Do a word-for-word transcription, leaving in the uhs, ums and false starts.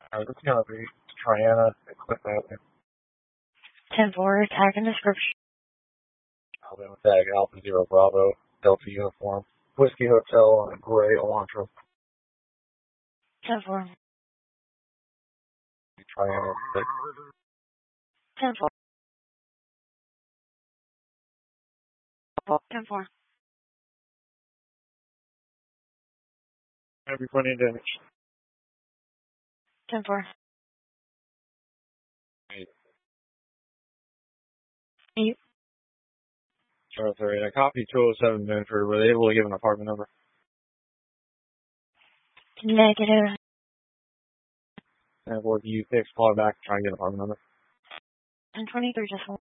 Uh, it's gonna be Triana, Cliff Avenue. ten four, tag and description. Alabama tag Alpha Zero Bravo, Delta uniform, Whiskey Hotel on a gray Elantra. ten four. Triana six. ten four. ten four. Everybody damage. ten four. Eight. eight. Charles area. I copied two oh seven Benford. Were they able to give an apartment number? Negative. And for you fix, call back, try and get an apartment number. ten twenty-three, just one.